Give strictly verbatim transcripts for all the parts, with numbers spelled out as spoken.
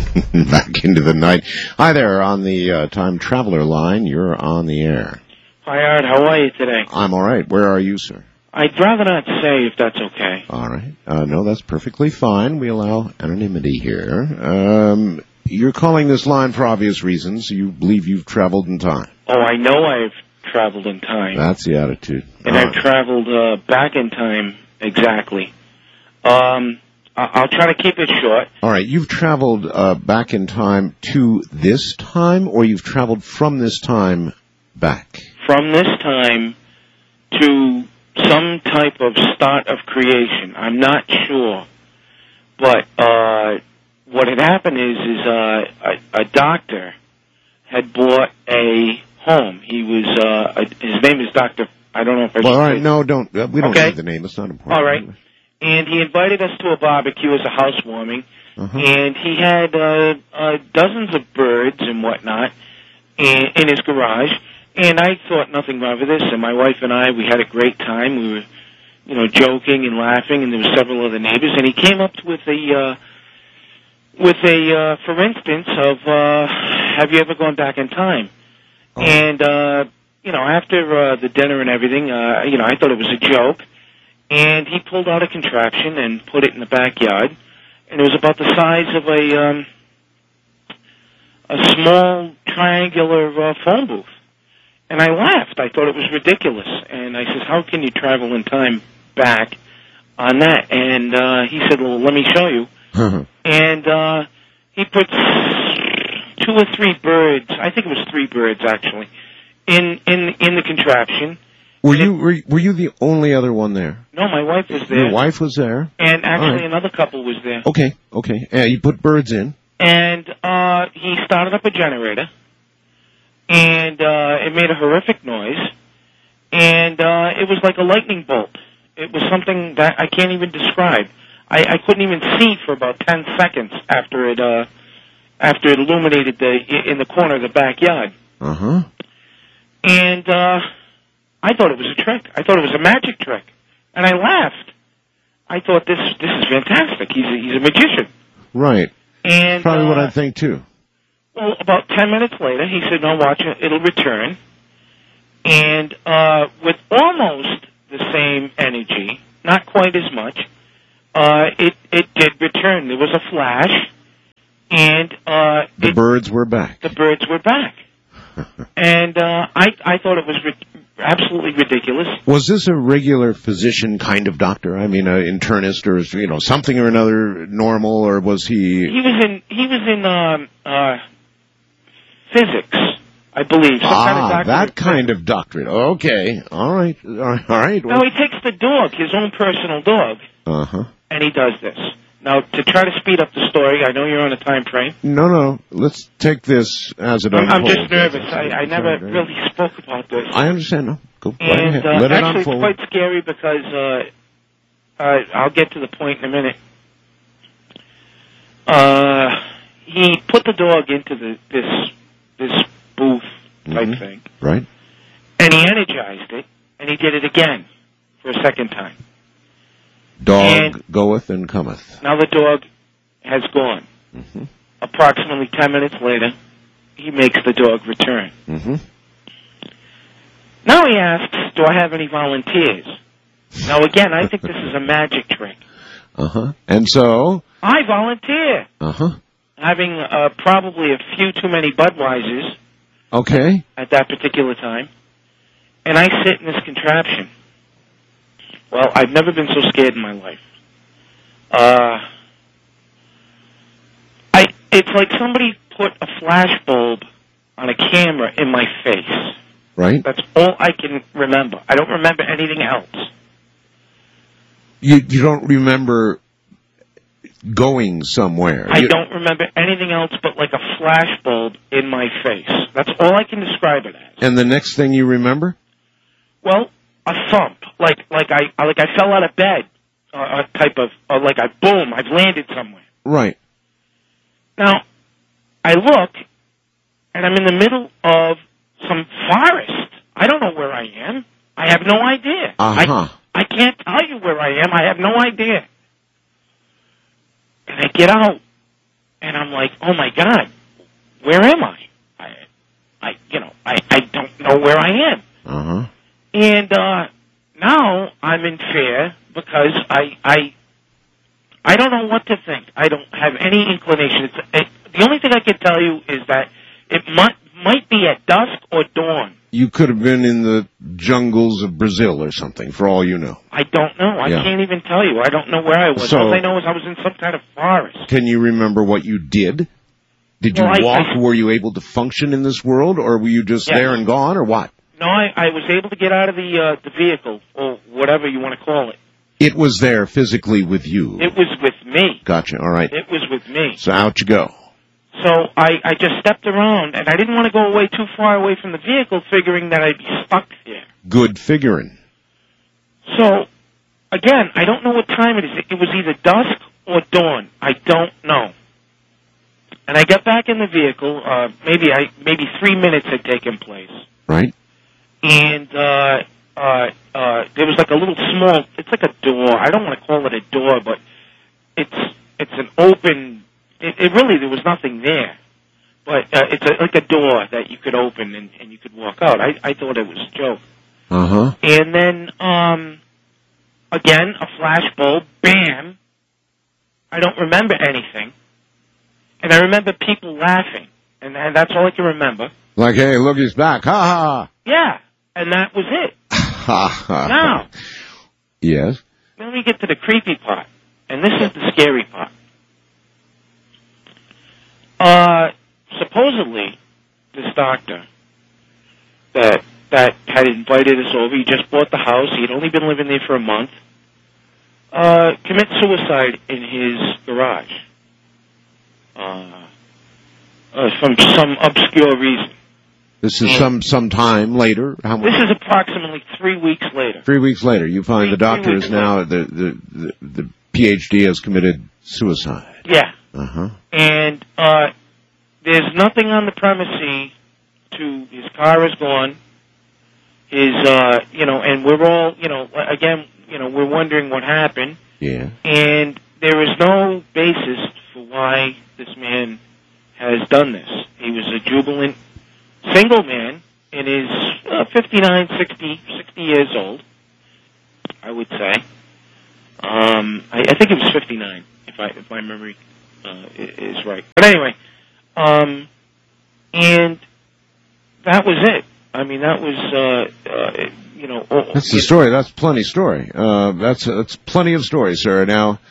Back into the night. Hi there, on the uh, Time Traveler line. You're on the air. Hi, Art. How are you today? I'm all right. Where are you, sir? I'd rather not say, if that's okay. All right. Uh, no, that's perfectly fine. We allow anonymity here. Um, you're calling this line for obvious reasons. You believe you've traveled in time. Oh, I know I've traveled in time. That's the attitude. And all I've right. traveled uh, back in time, exactly. Um, I- I'll try to keep it short. All right. You've traveled uh, back in time to this time, or you've traveled from this time back? From this time to some type of start of creation. I'm not sure. But uh, what had happened is, is uh, a, a doctor had bought a home. He was, uh, a, his name is Doctor, I don't know if I should Well, all right, say. no, don't, uh, we don't Okay. need the name. It's not important. All right. And he invited us to a barbecue as a housewarming. Uh-huh. And he had uh, uh, dozens of birds and whatnot in, in his garage. And I thought nothing of this, and my wife and I, we had a great time. We were, you know, joking and laughing, and there were several other neighbors. And he came up with a, uh, with a, uh, for instance, of, uh, have you ever gone back in time? Oh. And, uh, you know, after uh, the dinner and everything, uh, you know, I thought it was a joke. And he pulled out a contraption and put it in the backyard. And it was about the size of a, um, a small triangular uh, phone booth. And I laughed. I thought it was ridiculous. And I said, how can you travel in time back on that? And uh, he said, well, let me show you. Uh-huh. And uh, he put two or three birds, I think it was three birds actually, in in, in the contraption. Were and you it, were, were you the only other one there? No, my wife was there. Your wife was there? And actually right. another couple was there. Okay, okay. Uh, you put birds in. And uh, he started up a generator. And uh, it made a horrific noise, and uh, it was like a lightning bolt. It was something that I can't even describe. I, I couldn't even see for about ten seconds after it uh, after it illuminated the in the corner of the backyard. Uh huh. And uh, I thought it was a trick. I thought it was a magic trick, and I laughed. I thought this this is fantastic. He's a, he's a magician. Right. And probably uh, what I think too. Well, about ten minutes later, he said, no, watch it, it'll return. And uh, with almost the same energy, not quite as much, uh, it, it did return. There was a flash, and uh, the it, birds were back. The birds were back. And uh, I, I thought it was ri- absolutely ridiculous. Was this a regular physician kind of doctor? I mean, an internist or, you know, something or another normal, or was he... He was in, he was in, um, uh... physics, I believe. Some ah, kind of doctorate. that kind of doctorate. Okay. All right. All right. All right. No, he takes the dog, his own personal dog, uh-huh. and he does this. Now, to try to speed up the story, I know you're on a time frame. No, no. Let's take this as it I'm, I'm unfolds. just nervous. I, I never really spoke about this. I understand. No, go right and, ahead. Uh, Let it actually, unfold. it's quite scary because uh, uh, I'll get to the point in a minute. Uh, he put the dog into the, this this booth type mm-hmm. thing. Right. And he energized it, and he did it again for a second time. Dog and goeth and cometh. Now the dog has gone. Mm-hmm. Approximately ten minutes later, he makes the dog return. Mm-hmm. Now he asks, do I have any volunteers? Now again, I think this is a magic trick. Uh-huh. And so? I volunteer. Uh-huh. Having uh, probably a few too many Budweisers. Okay. At that particular time. And I sit in this contraption. Well, I've never been so scared in my life. Uh, I it's like somebody put a flash bulb on a camera in my face. Right. That's all I can remember. I don't remember anything else. You you don't remember going somewhere. I you, don't remember anything else but like a flash bulb in my face. That's all I can describe it as. And the next thing you remember? Well, a thump, like like I like I fell out of bed, uh, a type of uh, like I boom, I've landed somewhere. Right. Now, I look, and I'm in the middle of some forest. I don't know where I am. I have no idea. Uh-huh. I I can't tell you where I am. I have no idea. And I get out, And I'm like, oh, my God, where am I? I, I you know, I, I don't know where I am. Uh-huh. And uh, now I'm in fear because I, I, I don't know what to think. I don't have any inclination. It's, it, the only thing I can tell you is that it might, might be at dusk or dawn. You could have been in the jungles of Brazil or something, for all you know. I don't know. I Yeah. can't even tell you. I don't know where I was. So- all I know is I was in some kind of forest. Can you remember what you did? Did you Well, I- walk? I- Were you able to function in this world, or were you just Yes. there and gone, or what? No, I, I was able to get out of the uh, the vehicle, or whatever you want to call it. It was there physically with you. It was with me. Gotcha. All right. It was with me. So out you go. So I, I just stepped around, and I didn't want to go away too far away from the vehicle, figuring that I'd be stuck there. Good figuring. So, again, I don't know what time it is. It was either dusk or dawn. I don't know. And I got back in the vehicle. Uh, maybe I maybe three minutes had taken place, Right? and uh, uh, uh, there was like a little small. It's like a door. I don't want to call it a door, but it's it's an open. It, it really there was nothing there, but uh, it's a, like a door that you could open and, and you could walk out. I, I thought it was a joke. Uh huh. And then, um, again, a flash bulb, bam. I don't remember anything. And I remember people laughing. And, and that's all I can remember. Like, hey, look, he's back. Ha ha. Yeah. And that was it. Ha ha. Now, Yes. let me get to the creepy part. And this is the scary part. Uh, supposedly, this doctor that that had invited us over, he just bought the house, he had only been living there for a month, uh, commit suicide in his garage. Uh, uh, from some obscure reason. This is some some time later. How much? This is approximately three weeks later. Three weeks later, you find Three- the doctor three is weeks now the the the, the PhD has committed suicide. Yeah. Uh huh. And uh, there's nothing on the premises to, his car is gone. His, uh, you know, and we're all, you know, again, you know, we're wondering what happened. Yeah. And there is no basis for why this man has done this. He was a jubilant single man in his uh, fifty-nine, sixty, sixty years old, I would say. Um, I, I think it was fifty-nine, if I if my memory uh, is right. But anyway, um, and that was it. I mean, that was, uh, uh, you know... Oh, That's the story. That's plenty story. Uh, that's, that's plenty of story, sir. Now,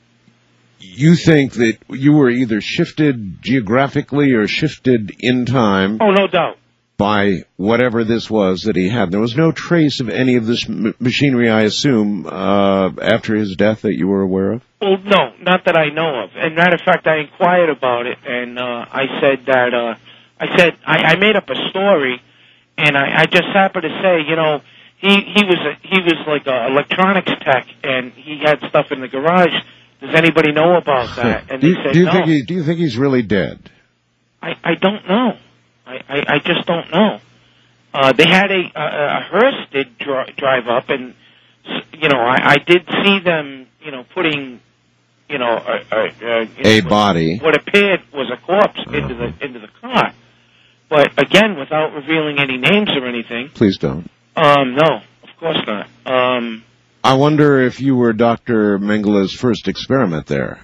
you think that you were either shifted geographically or shifted in time Oh, no doubt. by whatever this was that he had. There was no trace of any of this m- machinery, I assume, uh, after his death that you were aware of? Well, no, not that I know of. And matter of fact, I inquired about it, and uh, I said that, uh, I said, I, I made up a story, and I, I just happened to say, you know, he, he was a, he was like a electronics tech, and he had stuff in the garage. Does anybody know about that? And do they you, said do you no. think he, do you think he's really dead? I, I don't know. I, I, I just don't know. Uh, they had a, a, a hearse did dri- drive up, and, you know, I, I did see them, you know, putting, you know, a, a, a, A body. what appeared was a corpse Uh-huh. into the into the car. But again, without revealing any names or anything. Please don't. Um, no, of course not. Um, I wonder if you were Doctor Mengele's first experiment there.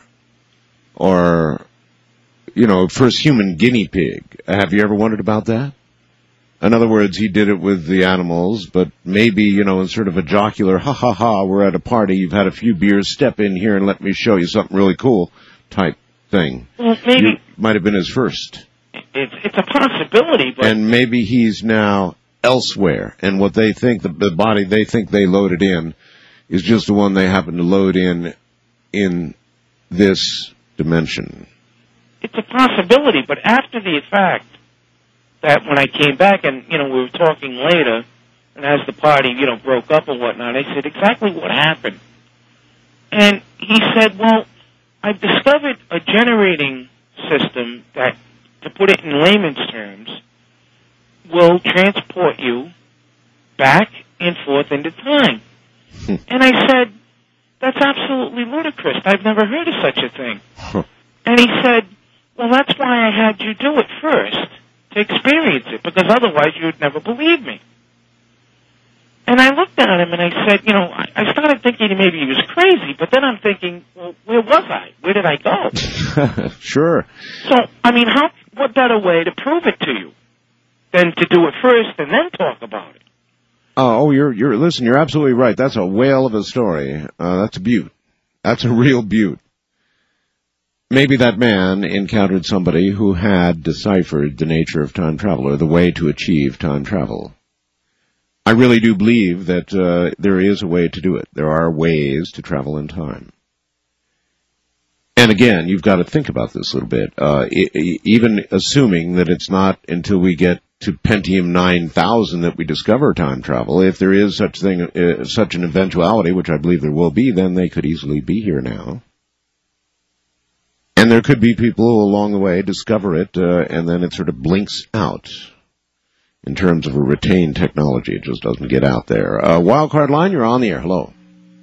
Or, you know, first human guinea pig. Have you ever wondered about that? In other words, he did it with the animals, but maybe, you know, in sort of a jocular, ha ha ha, we're at a party, you've had a few beers, step in here and let me show you something really cool type thing. well, maybe You might have been his first. it's it's a possibility, but And maybe he's now elsewhere, and what they think, the, the body they think they loaded in, is just the one they happen to load in in this dimension. it's a possibility. But after the fact, that when I came back and, you know, we were talking later, and as the party, you know, broke up and whatnot, I said, exactly what happened? And he said, well, I've discovered a generating system that, to put it in layman's terms, will transport you back and forth into time. And I said, that's absolutely ludicrous. I've never heard of such a thing. And he said, Well, that's why I had you do it first, to experience it, because otherwise you would never believe me. And I looked at him and I said, you know, I started thinking maybe he was crazy, but then I'm thinking, well, where was I? Where did I go? Sure. So, I mean, how, what better way to prove it to you than to do it first and then talk about it? Uh, oh, you're, you're, listen, you're absolutely right. That's a whale of a story. Uh, that's a beaut. That's a real beaut. Maybe that man encountered somebody who had deciphered the nature of time travel, or the way to achieve time travel. I really do believe that uh, there is a way to do it. There are ways to travel in time. And again, you've got to think about this a little bit. Uh, I- even assuming that it's not until we get to Pentium nine thousand that we discover time travel, if there is such thing, uh, such an eventuality, which I believe there will be, then they could easily be here now. And there could be people who along the way discover it, uh, and then it sort of blinks out. In terms of a retained technology, it just doesn't get out there. Uh, Wildcard Line, you're on the air. Hello.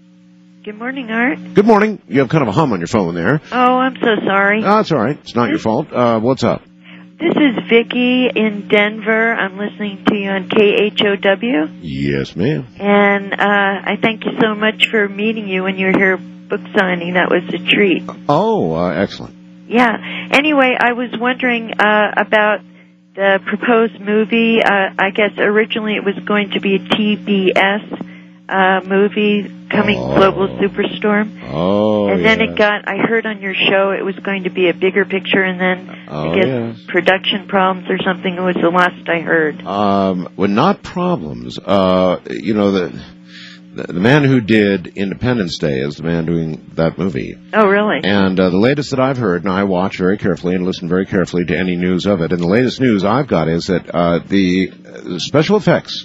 Good morning, Art. Good morning. You have kind of a hum on your phone there. Oh, I'm so sorry. Oh, that's all right. It's not your fault. Uh, what's up? This is Vicki in Denver. I'm listening to you on K H O W. Yes, ma'am. And uh, I thank you so much for meeting you when you were here book signing. That was a treat. Oh, uh, excellent. Yeah. Anyway, I was wondering uh, about the proposed movie. Uh, I guess originally it was going to be a T B S uh, movie, Coming oh. Global Superstorm. Oh, And then yes. it got, I heard on your show it was going to be a bigger picture, and then oh, I guess yes. production problems or something was the last I heard. Um, well, not problems. Uh, you know, the, the the man who did Independence Day is the man doing that movie. Oh, really? And uh, the latest that I've heard, and I watch very carefully and listen very carefully to any news of it, and the latest news I've got is that uh, the uh, special effects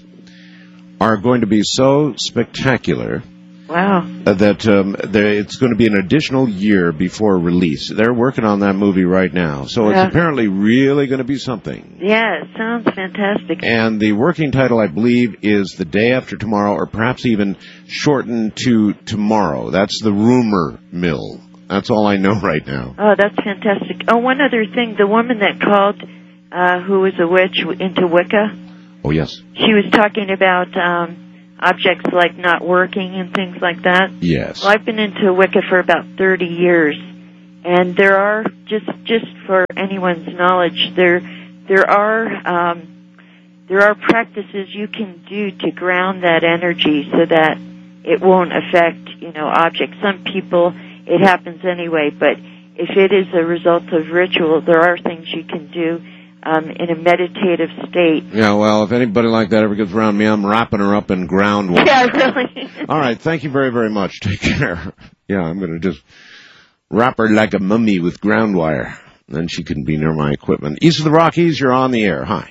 are going to be so spectacular. Wow. Uh, that um, there, it's going to be an additional year before release. They're working on that movie right now, so it's Yeah. apparently really going to be something. Yeah, it sounds fantastic. And the working title, I believe, is The Day After Tomorrow, or perhaps even shortened to Tomorrow. That's the rumor mill. That's all I know right now. Oh, that's fantastic. Oh, one other thing. The woman that called, uh, who was a witch into Wicca, Oh, yes. she was talking about um, objects like not working and things like that. Yes. Well, I've been into Wicca for about thirty years, and there are, just just for anyone's knowledge, there there are um, there are practices you can do to ground that energy so that it won't affect, you know, objects. Some people, it happens anyway, but if it is a result of ritual, there are things you can do um, in a meditative state. Yeah, well, if anybody like that ever gets around me, I'm wrapping her up in groundwater. Yeah, really. All right, thank you very, very much. Take care. Yeah, I'm going to just wrap her like a mummy with ground wire. Then she can be near my equipment. East of the Rockies, you're on the air. Hi.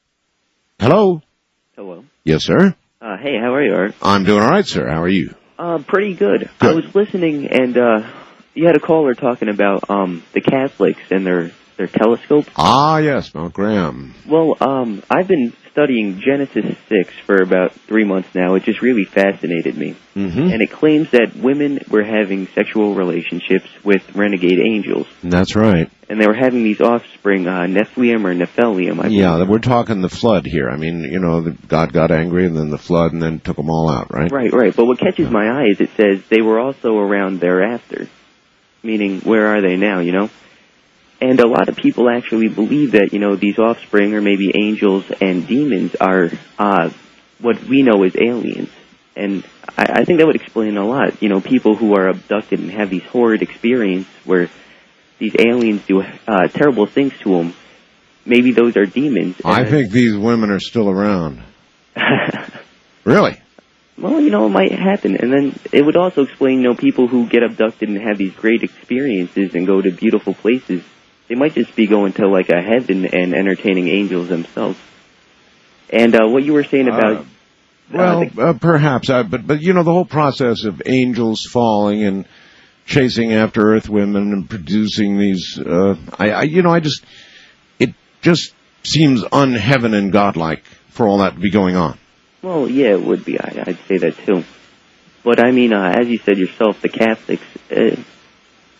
Hello? Hello. Yes, sir? Uh, hey, how are you, Art? I'm doing all right, sir. How are you? Uh, pretty good. Good. I was listening, and uh, you had a caller talking about um, the Catholics and their, their telescope. Ah, yes, Mount Graham. Well, um, I've been studying Genesis six for about three months now. It just really fascinated me. Mm-hmm. And it claims that women were having sexual relationships with renegade angels. That's right. And they were having these offspring, uh, Nephilim or Nephilium, I believe. Yeah, we're talking the flood here. I mean, you know, the, God got angry and then the flood and then took them all out, right? Right, right. But what catches my eye is it says they were also around thereafter. Meaning, where are they now, you know? And a lot of people actually believe that, you know, these offspring or maybe angels and demons are uh, what we know as aliens. And I, I think that would explain a lot. You know, people who are abducted and have these horrid experiences where these aliens do uh, terrible things to them, maybe those are demons. I think these women are still around. Really? Well, you know, it might happen. And then it would also explain, you know, people who get abducted and have these great experiences and go to beautiful places. They might just be going to, like, a heaven and entertaining angels themselves. And uh, what you were saying about... Uh, well, uh, the, uh, perhaps. Uh, but, but, you know, the whole process of angels falling and chasing after earth women and producing these... Uh, I, I, you know, I just... It just seems unheaven and godlike for all that to be going on. well, yeah, it would be. I, I'd say that, too. But, I mean, uh, as you said yourself, the Catholics... Uh,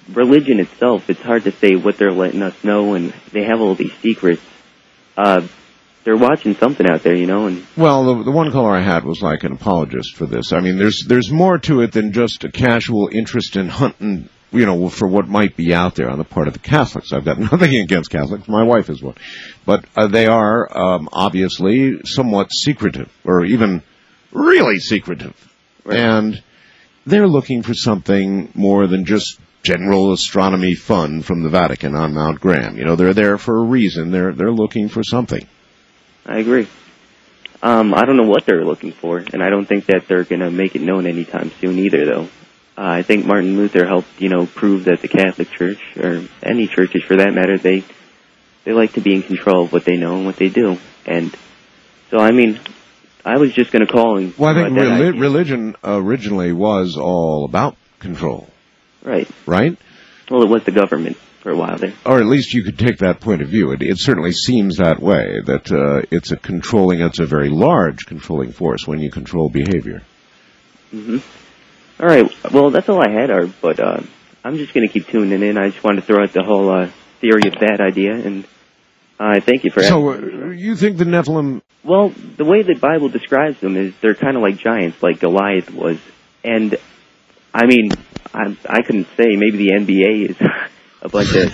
religion itself, it's hard to say what they're letting us know, and they have all these secrets. Uh, they're watching something out there, you know. And well, the, the one caller I had was like an apologist for this. I mean, there's there's more to it than just a casual interest in hunting, you know, for what might be out there on the part of the Catholics. I've got nothing against Catholics. My wife is one. But uh, they are um, obviously somewhat secretive, or even really secretive. Right. And they're looking for something more than just general astronomy fun from the Vatican on Mount Graham. You know, they're there for a reason. They're they're looking for something. I agree. Um, I don't know what they're looking for, and I don't think that they're going to make it known anytime soon either, though. Uh, I think Martin Luther helped, you know, prove that the Catholic Church, or any churches for that matter, they they like to be in control of what they know and what they do. And so, I mean, I was just going to call and... Well, I think reli- religion originally was all about control. Right. Right? Well, it was the government for a while there. Or at least you could take that point of view. It, it certainly seems that way, that uh, it's a controlling, it's a very large controlling force when you control behavior. Mm-hmm. All right. Well, that's all I had, Art, but uh, I'm just going to keep tuning in. I just wanted to throw out the whole uh, theory of that idea, and I uh, thank you for So, asking. uh, you think the Nephilim... Well, the way the Bible describes them is they're kind of like giants, like Goliath was. And, I mean, I, I couldn't say. Maybe the N B A is a bunch of...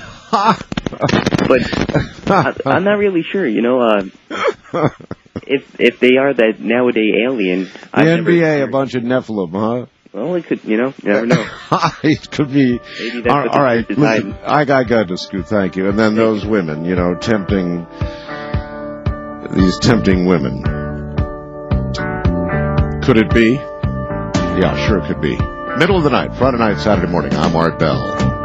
but I, I'm not really sure, you know. Uh, if if they are that nowadays alien... The I've N B A, never, a bunch of Nephilim, huh? Well, it could, you know, you never know. It could be. Maybe that's all, what all right, listen, deciding. I, I got to scoot, thank you. And then those women, you know, tempting, these tempting women. Could it be? Yeah, sure it could be. Middle of the night, Friday night, Saturday morning. I'm Art Bell.